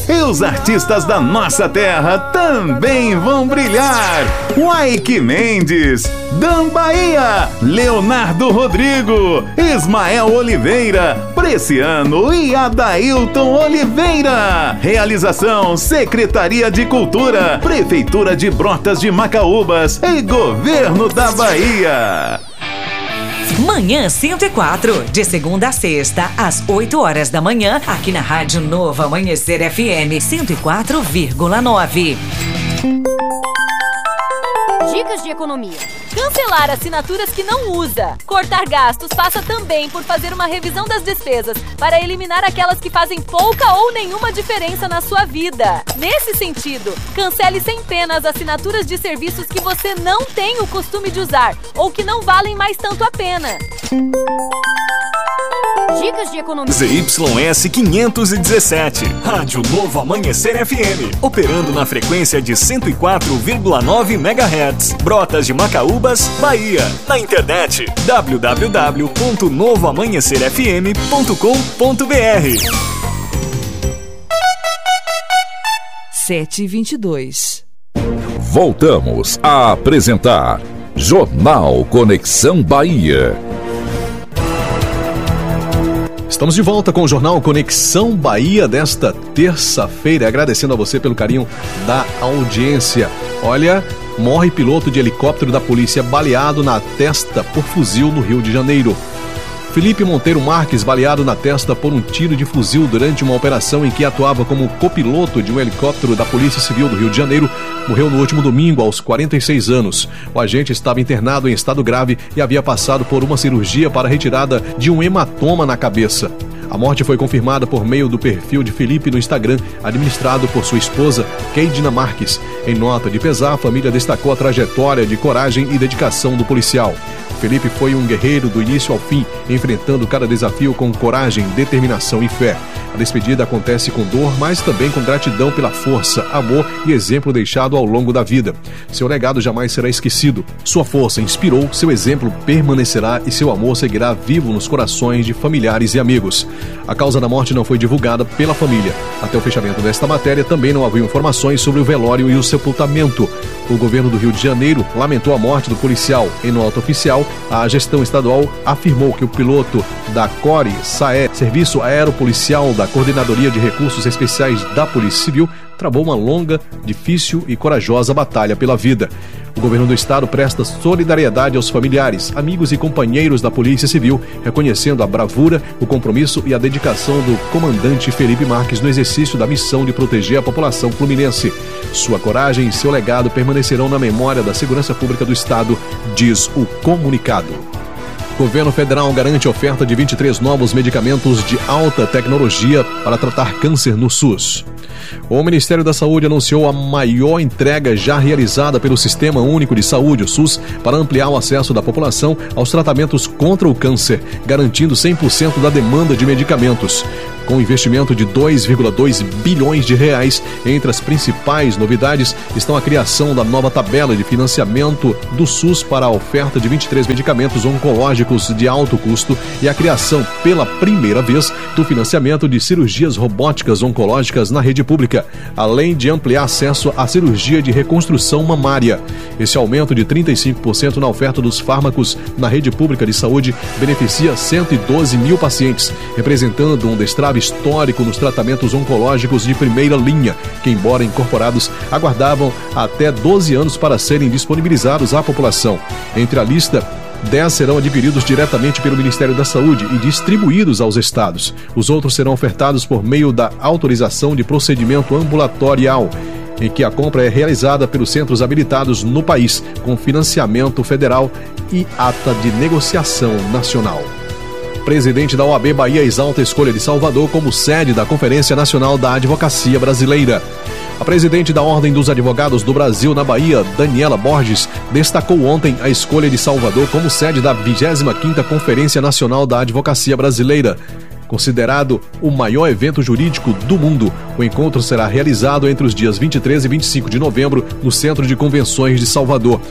E os artistas da nossa terra também vão brilhar. Waike Mendes, Dan Bahia, Leonardo Rodrigo, Ismael Oliveira, Preciano e Adailton Oliveira. Realização Secretaria de Cultura, Prefeitura de Brotas de Macaúbas e Governo da Bahia. Manhã 104, de segunda a sexta, às 8 horas da manhã, aqui na Rádio Novo Amanhecer FM 104,9. Dicas de economia. Cancelar assinaturas que não usa. Cortar gastos passa também por fazer uma revisão das despesas para eliminar aquelas que fazem pouca ou nenhuma diferença na sua vida. Nesse sentido, cancele sem pena as assinaturas de serviços que você não tem o costume de usar ou que não valem mais tanto a pena. Dicas de economia. ZYS 517, Rádio Novo Amanhecer FM, operando na frequência de 104,9 MHz, Brotas de Macaúbas, Bahia. Na internet, www.novoamanhecerfm.com.br. 7h22. Voltamos a apresentar Jornal Conexão Bahia. Estamos de volta com o Jornal Conexão Bahia desta terça-feira, agradecendo a você pelo carinho da audiência. Olha, morre piloto de helicóptero da polícia baleado na testa por fuzil no Rio de Janeiro. Felipe Monteiro Marques, baleado na testa por um tiro de fuzil durante uma operação em que atuava como copiloto de um helicóptero da Polícia Civil do Rio de Janeiro, morreu no último domingo, aos 46 anos. O agente estava internado em estado grave e havia passado por uma cirurgia para a retirada de um hematoma na cabeça. A morte foi confirmada por meio do perfil de Felipe no Instagram, administrado por sua esposa, Keidina Marques. Em nota de pesar, a família destacou a trajetória de coragem e dedicação do policial. Felipe foi um guerreiro do início ao fim, enfrentando cada desafio com coragem, determinação e fé. A despedida acontece com dor, mas também com gratidão pela força, amor e exemplo deixado ao longo da vida. Seu legado jamais será esquecido. Sua força inspirou, seu exemplo permanecerá e seu amor seguirá vivo nos corações de familiares e amigos. A causa da morte não foi divulgada pela família. Até o fechamento desta matéria, também não havia informações sobre o velório e o sepultamento. O governo do Rio de Janeiro lamentou a morte do policial. Em nota oficial, a gestão estadual afirmou que o piloto da CORE SAE, Serviço Aeropolicial da Coordenadoria de Recursos Especiais da Polícia Civil, travou uma longa, difícil e corajosa batalha pela vida. O governo do estado presta solidariedade aos familiares, amigos e companheiros da Polícia Civil, reconhecendo a bravura, o compromisso e a dedicação do comandante Felipe Marques no exercício da missão de proteger a população fluminense. Sua coragem e seu legado permanecerão na memória da segurança pública do estado, diz o comunicado. O governo federal garante oferta de 23 novos medicamentos de alta tecnologia para tratar câncer no SUS. O Ministério da Saúde anunciou a maior entrega já realizada pelo Sistema Único de Saúde, o SUS, para ampliar o acesso da população aos tratamentos contra o câncer, garantindo 100% da demanda de medicamentos. Com um investimento de 2,2 bilhões de reais, entre as principais novidades estão a criação da nova tabela de financiamento do SUS para a oferta de 23 medicamentos oncológicos de alto custo e a criação, pela primeira vez, do financiamento de cirurgias robóticas oncológicas na rede pública, além de ampliar acesso à cirurgia de reconstrução mamária. Esse aumento de 35% na oferta dos fármacos na rede pública de saúde beneficia 112 mil pacientes, representando um destrave histórico nos tratamentos oncológicos de primeira linha, que, embora incorporados, aguardavam até 12 anos para serem disponibilizados à população. Entre a lista, 10 serão adquiridos diretamente pelo Ministério da Saúde e distribuídos aos estados. Os outros serão ofertados por meio da autorização de procedimento ambulatorial, em que a compra é realizada pelos centros habilitados no país, com financiamento federal e ata de negociação nacional. Presidente da OAB Bahia exalta a escolha de Salvador como sede da Conferência Nacional da Advocacia Brasileira. A presidente da Ordem dos Advogados do Brasil na Bahia, Daniela Borges, destacou ontem a escolha de Salvador como sede da 25ª Conferência Nacional da Advocacia Brasileira. Considerado o maior evento jurídico do mundo, o encontro será realizado entre os dias 23 e 25 de novembro no Centro de Convenções de Salvador.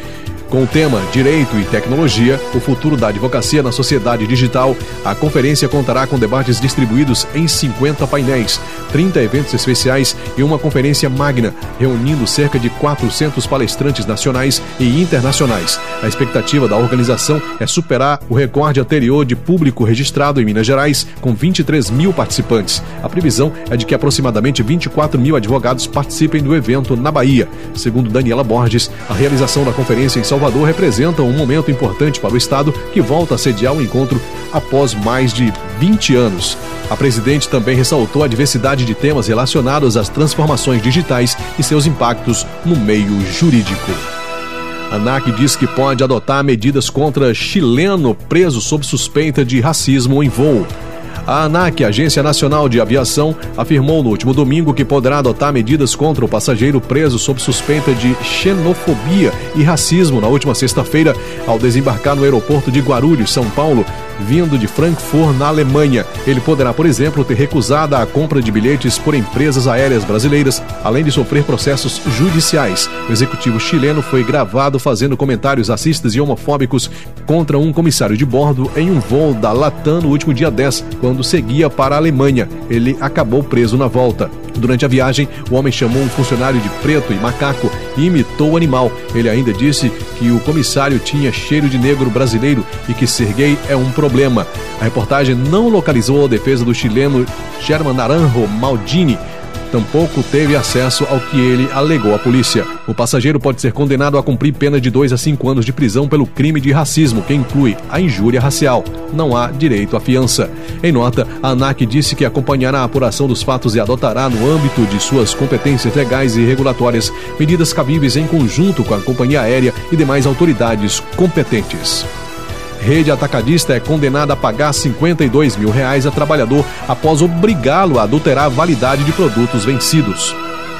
Com o tema Direito e Tecnologia, o futuro da advocacia na sociedade digital, a conferência contará com debates distribuídos em 50 painéis, 30 eventos especiais e uma conferência magna, reunindo cerca de 400 palestrantes nacionais e internacionais. A expectativa da organização é superar o recorde anterior de público registrado em Minas Gerais, com 23 mil participantes. A previsão é de que aproximadamente 24 mil advogados participem do evento na Bahia. Segundo Daniela Borges, a realização da conferência em Salvador representa um momento importante para o Estado, que volta a sediar o encontro após mais de 20 anos. A presidente também ressaltou a diversidade de temas relacionados às transformações digitais e seus impactos no meio jurídico. A ANAC diz que pode adotar medidas contra chileno preso sob suspeita de racismo em voo. A ANAC, Agência Nacional de Aviação, afirmou no último domingo que poderá adotar medidas contra o passageiro preso sob suspeita de xenofobia e racismo na última sexta-feira, ao desembarcar no aeroporto de Guarulhos, São Paulo, vindo de Frankfurt, na Alemanha. Ele poderá, por exemplo, ter recusado a compra de bilhetes por empresas aéreas brasileiras, além de sofrer processos judiciais. O executivo chileno foi gravado fazendo comentários racistas e homofóbicos contra um comissário de bordo em um voo da Latam no último dia 10, quando seguia para a Alemanha. Ele acabou preso na volta. Durante a viagem, o homem chamou um funcionário de preto e macaco e imitou o animal. Ele ainda disse que o comissário tinha cheiro de negro brasileiro e que ser gay é um problema. A reportagem não localizou a defesa do chileno German Naranjo Maldini. Tampouco teve acesso ao que ele alegou à polícia. O passageiro pode ser condenado a cumprir pena de 2 a 5 anos de prisão pelo crime de racismo, que inclui a injúria racial. Não há direito à fiança. Em nota, a ANAC disse que acompanhará a apuração dos fatos e adotará, no âmbito de suas competências legais e regulatórias, medidas cabíveis em conjunto com a companhia aérea e demais autoridades competentes. Rede Atacadista é condenada a pagar R$52 mil a trabalhador após obrigá-lo a adulterar a validade de produtos vencidos.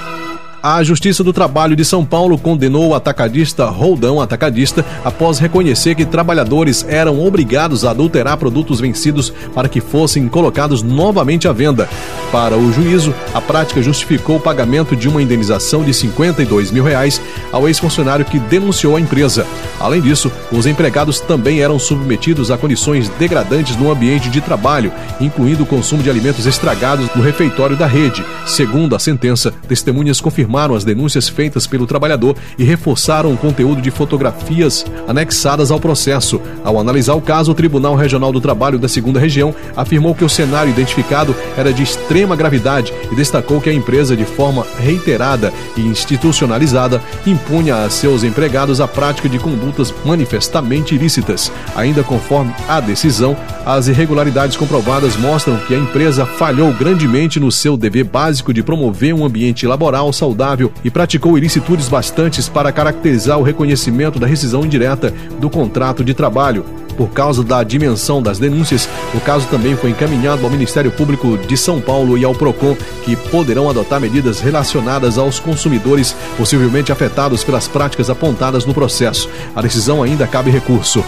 A Justiça do Trabalho de São Paulo condenou o atacadista Roldão Atacadista após reconhecer que trabalhadores eram obrigados a adulterar produtos vencidos para que fossem colocados novamente à venda. Para o juízo, a prática justificou o pagamento de uma indenização de R$52 mil ao ex-funcionário que denunciou a empresa. Além disso, os empregados também eram submetidos a condições degradantes no ambiente de trabalho, incluindo o consumo de alimentos estragados no refeitório da rede. Segundo a sentença, testemunhas confirmaram as denúncias feitas pelo trabalhador e reforçaram o conteúdo de fotografias anexadas ao processo. Ao analisar o caso, o Tribunal Regional do Trabalho da 2ª Região afirmou que o cenário identificado era de extrema gravidade e destacou que a empresa, de forma reiterada e institucionalizada, impunha a seus empregados a prática de condutas manifestamente ilícitas. Ainda conforme a decisão, as irregularidades comprovadas mostram que a empresa falhou grandemente no seu dever básico de promover um ambiente laboral saudável e praticou ilicitudes bastantes para caracterizar o reconhecimento da rescisão indireta do contrato de trabalho. Por causa da dimensão das denúncias, o caso também foi encaminhado ao Ministério Público de São Paulo e ao PROCON, que poderão adotar medidas relacionadas aos consumidores possivelmente afetados pelas práticas apontadas no processo. A decisão ainda cabe recurso.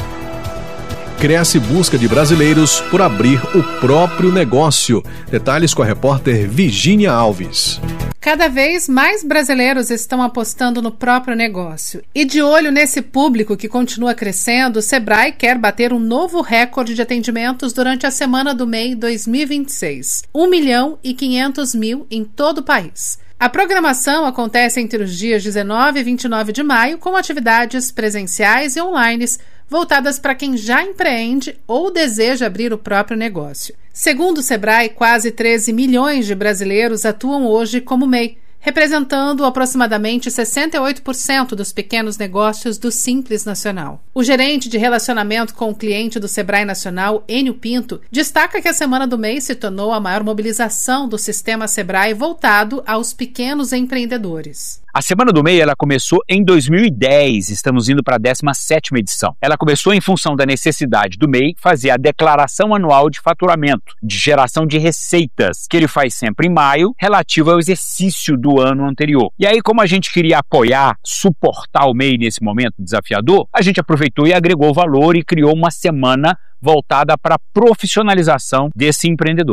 Cresce busca de brasileiros por abrir o próprio negócio. Detalhes com a repórter Virgínia Alves. Cada vez mais brasileiros estão apostando no próprio negócio. E de olho nesse público que continua crescendo, o Sebrae quer bater um novo recorde de atendimentos durante a Semana do MEI 2026. 1.500.000 em todo o país. A programação acontece entre os dias 19 e 29 de maio, com atividades presenciais e online voltadas para quem já empreende ou deseja abrir o próprio negócio. Segundo o Sebrae, quase 13 milhões de brasileiros atuam hoje como MEI, representando aproximadamente 68% dos pequenos negócios do Simples Nacional. O gerente de relacionamento com o cliente do Sebrae Nacional, Enio Pinto, destaca que a Semana do MEI se tornou a maior mobilização do sistema Sebrae voltado aos pequenos empreendedores. A Semana do MEI ela começou em 2010, estamos indo para a 17ª edição. Ela começou em função da necessidade do MEI fazer a declaração anual de faturamento, de geração de receitas, que ele faz sempre em maio, relativo ao exercício do ano anterior. E aí, como a gente queria apoiar, suportar o MEI nesse momento desafiador, a gente aproveitou e agregou valor e criou uma semana voltada para a profissionalização desse empreendedor.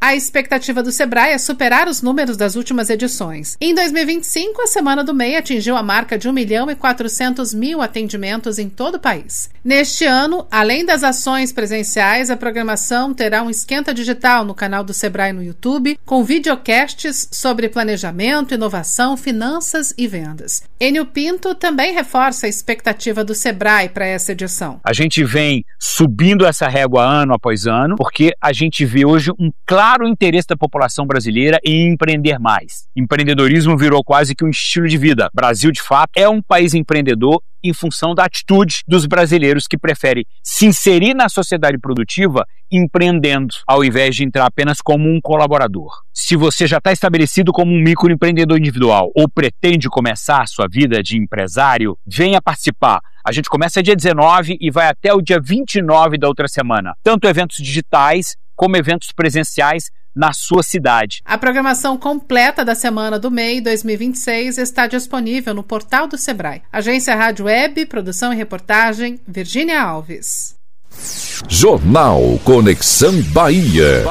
A expectativa do Sebrae é superar os números das últimas edições. Em 2025, a Semana do MEI atingiu a marca de 1.400.000 atendimentos em todo o país. Neste ano, além das ações presenciais, a programação terá um esquenta digital no canal do Sebrae no YouTube, com videocasts sobre planejamento, inovação, finanças e vendas. Enio Pinto também reforça a expectativa do Sebrae para essa edição. A gente vem subindo essa régua ano após ano, porque a gente vê hoje um claro interesse da população brasileira em empreender mais. Empreendedorismo virou quase que um estilo de vida. O Brasil, de fato, é um país empreendedor em função da atitude dos brasileiros que preferem se inserir na sociedade produtiva empreendendo, ao invés de entrar apenas como um colaborador. Se você já está estabelecido como um microempreendedor individual ou pretende começar a sua vida de empresário, venha participar. A gente começa dia 19 e vai até o dia 29 da outra semana. Tanto eventos digitais como eventos presenciais na sua cidade. A programação completa da Semana do MEI 2026 está disponível no portal do Sebrae. Agência Rádio Web, produção e reportagem, Virgínia Alves. Jornal Conexão Bahia.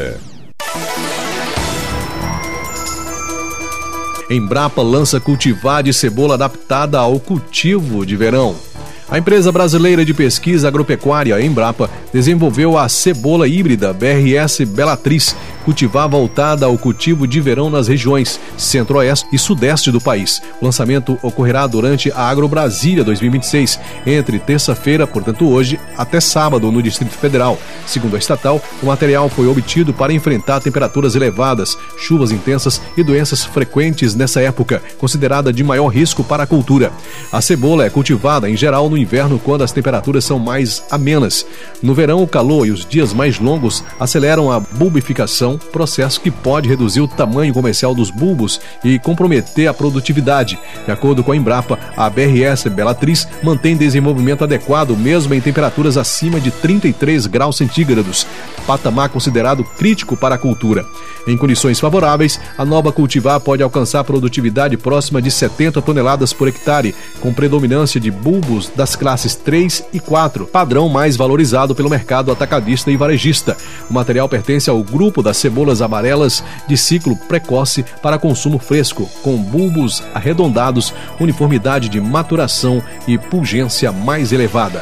Embrapa lança cultivar de cebola adaptada ao cultivo de verão. A empresa brasileira de pesquisa agropecuária Embrapa desenvolveu a cebola híbrida BRS Bellatrix, cultivar voltada ao cultivo de verão nas regiões centro-oeste e sudeste do país. O lançamento ocorrerá durante a AgroBrasília 2026, entre terça-feira, portanto hoje, até sábado no Distrito Federal. Segundo a estatal, o material foi obtido para enfrentar temperaturas elevadas, chuvas intensas e doenças frequentes nessa época, considerada de maior risco para a cultura. A cebola é cultivada, em geral, no inverno, quando as temperaturas são mais amenas. No verão, o calor e os dias mais longos aceleram a bulbificação, processo que pode reduzir o tamanho comercial dos bulbos e comprometer a produtividade. De acordo com a Embrapa, a BRS Bellatrix mantém desenvolvimento adequado mesmo em temperaturas acima de 33 graus centígrados, patamar considerado crítico para a cultura. Em condições favoráveis, a nova cultivar pode alcançar produtividade próxima de 70 toneladas por hectare, com predominância de bulbos das classes 3 e 4, padrão mais valorizado pelo mercado atacadista e varejista. O material pertence ao grupo das cebolas amarelas de ciclo precoce para consumo fresco, com bulbos arredondados, uniformidade de maturação e pungência mais elevada.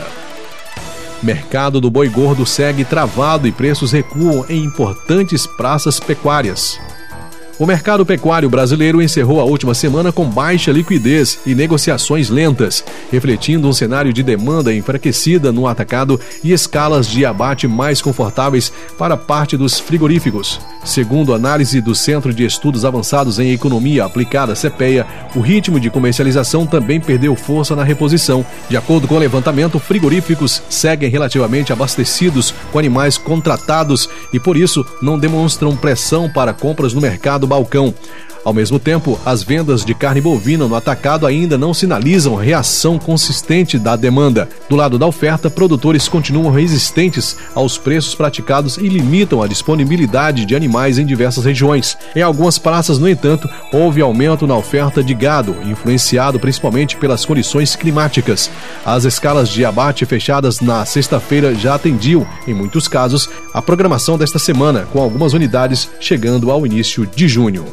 Mercado do boi gordo segue travado e preços recuam em importantes praças pecuárias. O mercado pecuário brasileiro encerrou a última semana com baixa liquidez e negociações lentas, refletindo um cenário de demanda enfraquecida no atacado e escalas de abate mais confortáveis para parte dos frigoríficos. Segundo análise do Centro de Estudos Avançados em Economia Aplicada, CEPEA, o ritmo de comercialização também perdeu força na reposição. De acordo com o levantamento, frigoríficos seguem relativamente abastecidos com animais contratados e, por isso, não demonstram pressão para compras no mercado balcão. Ao mesmo tempo, as vendas de carne bovina no atacado ainda não sinalizam reação consistente da demanda. Do lado da oferta, produtores continuam resistentes aos preços praticados e limitam a disponibilidade de animais em diversas regiões. Em algumas praças, no entanto, houve aumento na oferta de gado, influenciado principalmente pelas condições climáticas. As escalas de abate fechadas na sexta-feira já atendiam, em muitos casos, a programação desta semana, com algumas unidades chegando ao início de junho.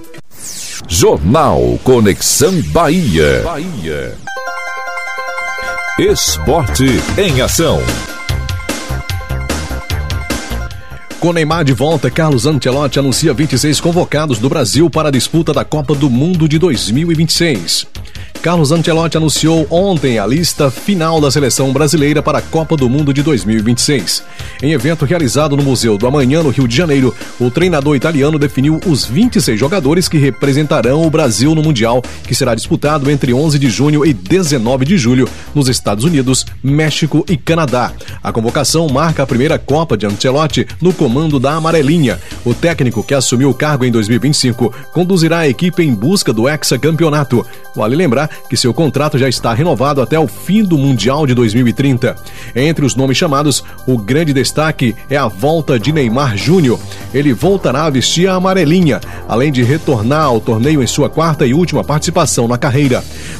Jornal Conexão Bahia. Esporte em ação. Com Neymar de volta, Carlos Ancelotti anuncia 26 convocados do Brasil para a disputa da Copa do Mundo de 2026. Carlos Ancelotti anunciou ontem a lista final da seleção brasileira para a Copa do Mundo de 2026. Em evento realizado no Museu do Amanhã, no Rio de Janeiro, o treinador italiano definiu os 26 jogadores que representarão o Brasil no Mundial, que será disputado entre 11 de junho e 19 de julho nos Estados Unidos, México e Canadá. A convocação marca a primeira Copa de Ancelotti no comando da Amarelinha. O técnico, que assumiu o cargo em 2025, conduzirá a equipe em busca do hexacampeonato. Vale lembrar que seu contrato já está renovado até o fim do Mundial de 2030. Entre os nomes chamados, o grande destaque é a volta de Neymar Júnior. Ele voltará a vestir a amarelinha, além de retornar ao torneio em sua quarta e última participação na carreira.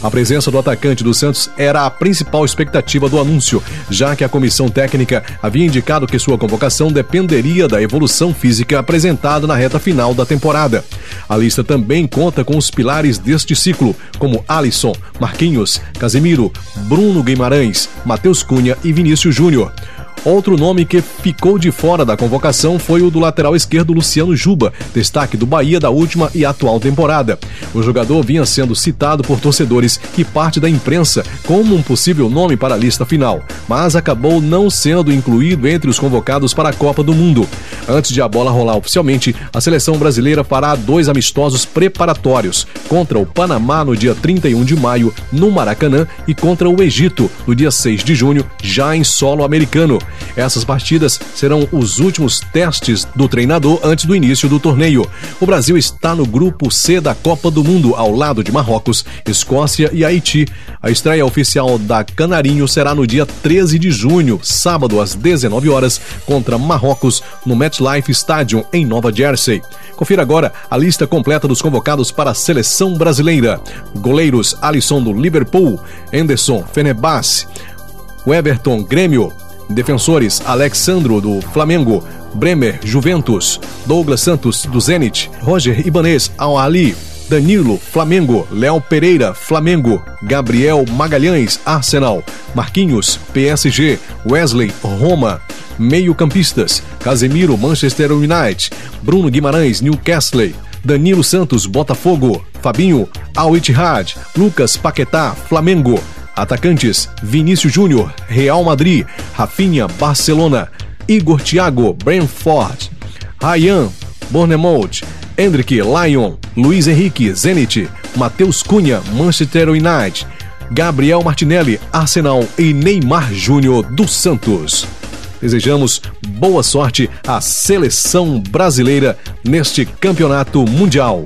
A presença do atacante do Santos era a principal expectativa do anúncio, já que a comissão técnica havia indicado que sua convocação dependeria da evolução física apresentada na reta final da temporada. A lista também conta com os pilares deste ciclo, como Alisson, Marquinhos, Casemiro, Bruno Guimarães, Matheus Cunha e Vinícius Júnior. Outro nome que ficou de fora da convocação foi o do lateral esquerdo Luciano Juba, destaque do Bahia da última e atual temporada. O jogador vinha sendo citado por torcedores e parte da imprensa como um possível nome para a lista final, mas acabou não sendo incluído entre os convocados para a Copa do Mundo. Antes de a bola rolar oficialmente, a seleção brasileira fará 2 amistosos preparatórios, contra o Panamá no dia 31 de maio, no Maracanã, e contra o Egito, no dia 6 de junho, já em solo americano. Essas partidas serão os últimos testes do treinador antes do início do torneio. O Brasil está no grupo C da Copa do Mundo, ao lado de Marrocos, Escócia e Haiti. A estreia oficial da Canarinho será no dia 13 de junho, sábado às 19 horas, contra Marrocos, no MetLife Stadium, em Nova Jersey. Confira agora a lista completa dos convocados para a seleção brasileira. Goleiros: Alisson do Liverpool, Henderson, Fenerbahçe, Everton, Grêmio. Defensores: Alexandro do Flamengo, Bremer, Juventus, Douglas Santos do Zenit, Roger Ibanez, Al Ahly, Danilo, Flamengo, Léo Pereira, Flamengo, Gabriel Magalhães, Arsenal, Marquinhos, PSG, Wesley, Roma. Meio-campistas: Casemiro, Manchester United, Bruno Guimarães, Newcastle, Danilo Santos, Botafogo, Fabinho, Al Ittihad, Lucas Paquetá, Flamengo. Atacantes: Vinícius Júnior, Real Madrid, Rafinha, Barcelona, Igor Thiago, Brentford, Ryan, Bournemouth, Endrick, Lyon, Luiz Henrique, Zenit, Matheus Cunha, Manchester United, Gabriel Martinelli, Arsenal e Neymar Júnior do Santos. Desejamos boa sorte à seleção brasileira neste campeonato mundial.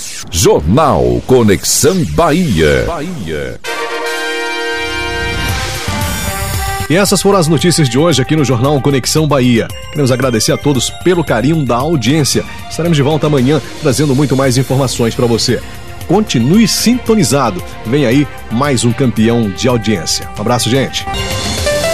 Jornal Conexão Bahia. E essas foram as notícias de hoje aqui no Jornal Conexão Bahia. Queremos agradecer a todos pelo carinho da audiência. Estaremos de volta amanhã trazendo muito mais informações para você. Continue sintonizado. Vem aí mais um campeão de audiência. Um abraço, gente.